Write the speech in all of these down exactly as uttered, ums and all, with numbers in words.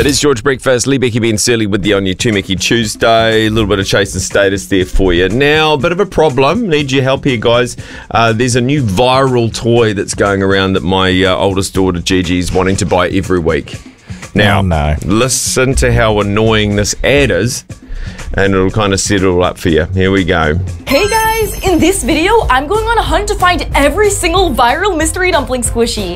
It is George Breakfast, Lee, Becky, Ben, Surly with the On Your Two Mickey Tuesday. A little bit of chase and status there for you. Now, a bit of a problem. Need your help here, guys. Uh, there's a new viral toy that's going around that my uh, oldest daughter, Gigi, is wanting to buy every week. Now, oh, no. listen to how annoying this ad is, and it'll kind of set it all up for you. Here we go. Hey guys, in this video, I'm going on a hunt to find every single viral mystery dumpling squishy.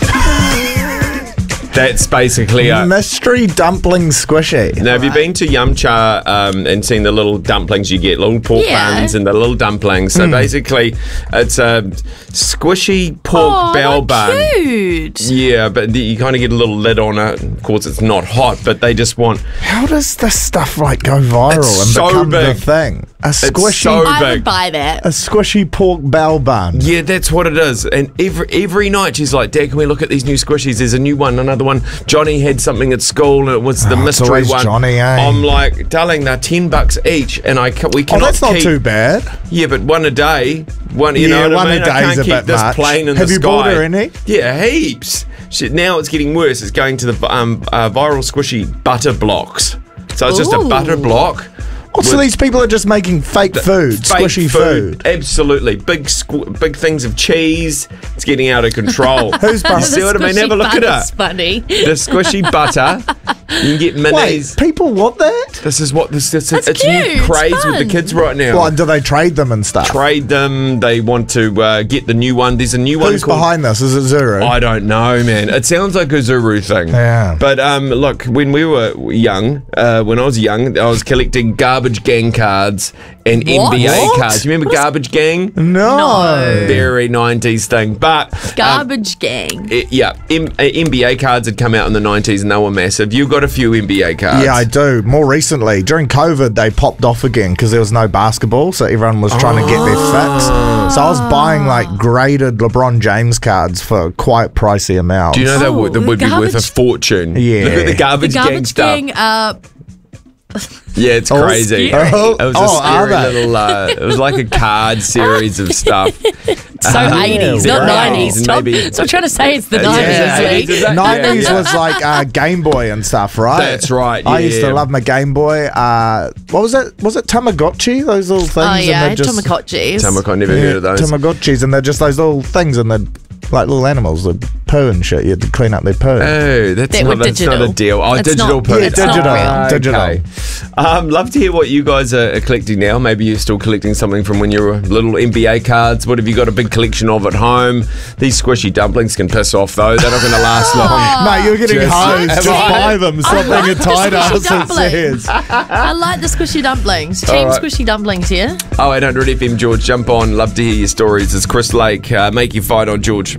That's basically a mystery dumpling squishy. Now, have you been to Yum Cha um, and seen the little dumplings you get, little pork Yeah. buns and the little dumplings? So Mm. basically, it's a squishy pork Oh, bell they're bun. cute. Yeah, but you kind of get a little lid on it. Of course, it's not hot, but they just want How does this stuff like go viral It's and so become big. the thing? A squishy, so I big. would buy that. a squishy pork bell bun. Yeah, that's what it is. And every every night she's like, Dad, can we look at these new squishies? There's a new one, another one. Johnny had something at school and it was the Oh, it's mystery always one. Johnny, eh? I'm like, darling, they're ten bucks each, and I ca- we Oh, cannot that's not keep, too bad. Yeah, but one a day. One, you Yeah, know what one I a mean? I day's can't a keep bit this much. plane in Have the you sky. bought her any? Yeah, heaps. Shit, now it's getting worse. It's going to the um, uh, viral squishy butter blocks. So it's just a Ooh. butter block. Oh, so with these people are just making fake food, fake squishy food. Absolutely. Big squ- big things of cheese. It's getting out of control. Who's You behind- see what I mean? The Have a look at squishy it. funny. The squishy butter. You can get Wait, minis. people want that? This is what this, this That's it's cute. new It's craze with the fun. kids right now. Well, do they trade them and stuff? Trade them. They want to uh, get the new one. There's a new one Who's called behind this? Is it Zuru? I don't know, man. It sounds like a Zuru thing. Yeah. But um, look, when we were young, uh, when I was young, I was collecting Garbage Gang cards and What? N B A What? cards. You remember Garbage Gang? no. No. Very nineties thing. But um, Garbage gang. it- yeah, M- uh, N B A cards had come out in the nineties and they were massive. You got a few N B A cards. Yeah, I do. More recently, during COVID, they popped off again because there was no basketball, so everyone was trying to get their fix. So I was buying like graded LeBron James cards for quite pricey amounts. Do you know that Oh, would, that the would be worth a garbage- fortune? Yeah. Look at the The Garbage, Gang garbage stuff. gang, uh, Yeah, it's Oh, crazy. scary. Oh, It was oh, a are scary they? little. Uh, it was like a card series of stuff. so eighties, wow. not nineties. And Tom. maybe- So I'm trying to say it's the Uh, nineties. yeah, Lee. eighties, is that- nineties yeah, yeah. was like uh, Game Boy and stuff, right? That's right, I used yeah. to love my Game Boy. Uh, what was it? Was it Tamagotchi? Those little things. Oh and yeah, they're just, Tamagotchis. Tamagotchi, never yeah, heard of those. Tamagotchis, and they're just those little things, and they're like little animals that poo and shit. You had to clean up their poo. Oh, that's, They not, were that's not a digital. deal. Oh, It's digital not- poo. Yeah, it's not digital, real. digital. Okay. Um, love to hear what you guys are collecting now. Maybe you're still collecting something from when you were little N B A cards. What have you got a big collection of at home? These squishy dumplings can piss off though. They're not going to last long. Mate, you're getting Just- hosed. Am Just I? buy them. Stop I being a like the tight ass. squishy It dumplings. says. I like the squishy dumplings. Team right. squishy dumplings here. Oh, eight hundred F M George, jump on. Love to hear your stories. It's Chris Lake. Uh, make your fight on George.